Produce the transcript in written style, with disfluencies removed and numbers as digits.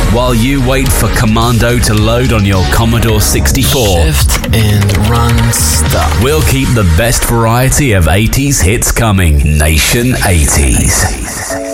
while you wait for Commando to load on your Commodore 64. Shift and run stop. We'll keep the best variety of 80s hits coming. Nation 80s.